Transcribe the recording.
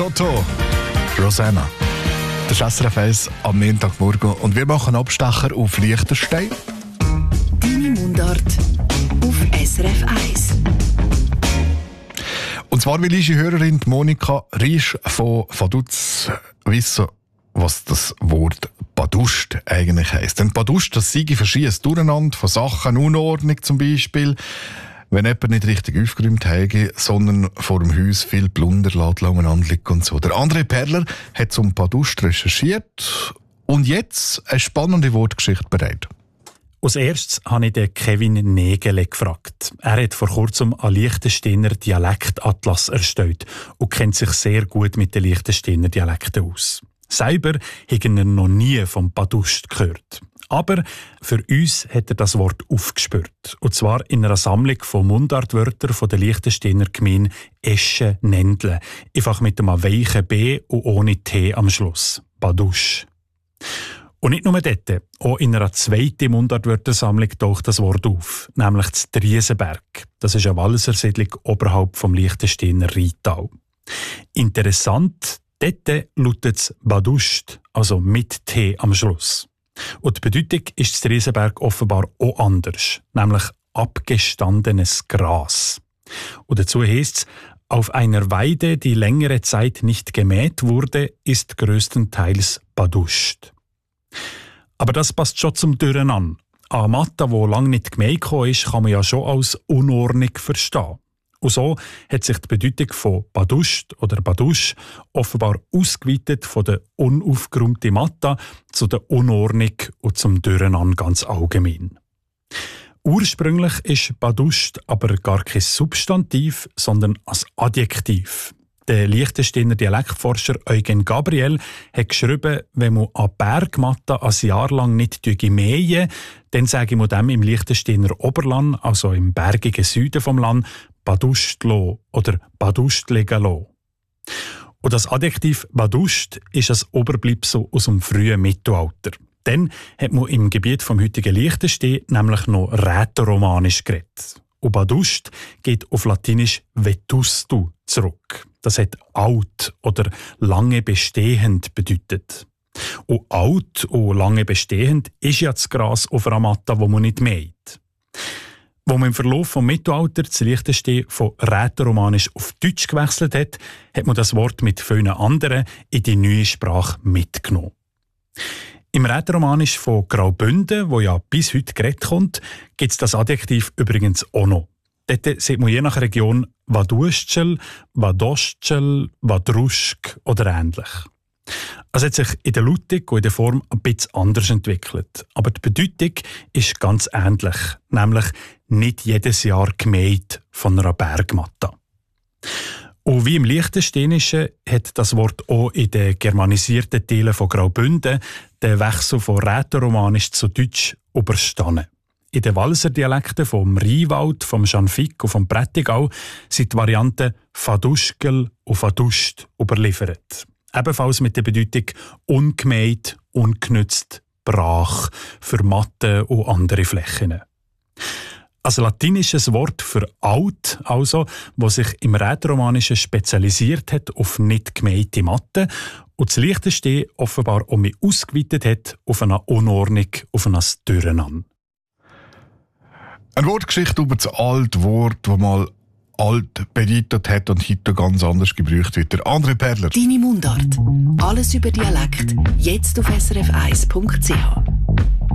Toto, Rosanna. Das ist SRF 1 am Montagmorgen und wir machen Abstecher auf Liechtenstein. Deine Mundart auf SRF 1. Und zwar will unsere Hörerin Monika Riesch von Vaduz wissen, was das Wort Badust eigentlich heisst. Denn Badust, das sei verschiedenes Durcheinander von Sachen, Unordnung zum Beispiel, wenn jemand nicht richtig aufgeräumt hat, sondern vor dem Haus viel Plunder umeinander liegt und so. Der André Perler hat zum Badust recherchiert und jetzt eine spannende Wortgeschichte bereit. Als erstes habe ich den Kevin Nägele gefragt. Er hat vor kurzem einen Liechtensteiner Dialektatlas erstellt und kennt sich sehr gut mit den Liechtensteiner Dialekten aus. Selber hat er noch nie vom Badust gehört. Aber für uns hat er das Wort aufgespürt. Und zwar in einer Sammlung von Mundartwörtern von der Liechtensteiner Gemeinde Eschen-Nendle. Einfach mit einem weichen B und ohne T am Schluss. Badust. Und nicht nur dort, auch in einer zweiten Mundartwörtersammlung taucht das Wort auf, nämlich das Triesenberg. Das ist eine Wallisersiedlung oberhalb vom Liechtensteiner Rheintal. Interessant, dort lautet es Badust, also mit T am Schluss. Und die Bedeutung ist das Triesenberg offenbar auch anders, nämlich abgestandenes Gras. Und dazu heisst es, auf einer Weide, die längere Zeit nicht gemäht wurde, ist größtenteils Badust. Aber das passt schon zum Durcheinander. Eine Matte, die lange nicht gemäht ist, kann man ja schon als Unordnung verstehen. Und so hat sich die Bedeutung von Badust oder Badusch offenbar ausgeweitet von der unaufgeräumten Matte zu der Unordnung und zum Durcheinander ganz allgemein. Ursprünglich ist Badust aber gar kein Substantiv, sondern ein Adjektiv. Der Liechtensteiner Dialektforscher Eugen Gabriel hat geschrieben, wenn man eine Bergmatte ein Jahr lang nicht mähen, dann sage man dem im Liechtensteiner Oberland, also im bergigen Süden vom Land, Badustlo oder Badustlegalo. Und das Adjektiv Badust ist ein Oberbleibsel aus dem frühen Mittelalter. Dann hat man im Gebiet vom heutigen Liechtenstein nämlich noch Rätoromanisch geredet. Und Badust geht auf Latinisch vetustu zurück. Das hat alt oder lange bestehend bedeutet. Und alt und lange bestehend ist ja das Gras auf einer Matte, wo man nicht mäht. Wo man im Verlauf des Mittelalters das Liechtenstein von Rätoromanisch auf Deutsch gewechselt hat, hat man das Wort mit vielen anderen in die neue Sprache mitgenommen. Im Rätoromanisch von Graubünden, wo ja bis heute geredet kommt, gibt es das Adjektiv übrigens auch noch. Dort sieht man je nach Region Vadustschel, Vadostschel, Vadruschk oder ähnlich. Es hat sich in der Lautung und in der Form ein bisschen anders entwickelt. Aber die Bedeutung ist ganz ähnlich, nämlich nicht jedes Jahr gemäht von einer Bergmatte. Und wie im Liechtensteinischen hat das Wort auch in den germanisierten Teilen von Graubünden den Wechsel von Rätoromanisch zu Deutsch überstanden. In den Walliser Dialekten vom Rheinwald, vom Schanfigg und vom Prättigau sind die Varianten Vaduschkel und Vadust überliefert. Ebenfalls mit der Bedeutung ungemäht, ungenützt, brach, für Matten und andere Flächen. Ein latinisches Wort für alt, also, das sich im Rätoromanischen spezialisiert hat auf nicht gemähte Matten und das Liechtenstein offenbar auch mehr ausgeweitet hat auf eine Unordnung, auf ein Durcheinander. Eine Wortgeschichte über das alte Wort, das mal alt bedeutet hat und heute ganz anders gebraucht wird. Der André Perler. Deine Mundart. Alles über Dialekt. Jetzt auf srf1.ch.